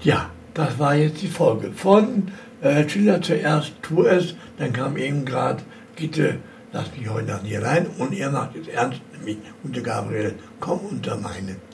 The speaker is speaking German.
Ja, das war jetzt die Folge von Schiller zuerst, tu es, dann kam eben gerade Gitte, lass mich heute Nacht nicht allein und er macht jetzt ernst, nämlich Ute Gabriel, komm unter meine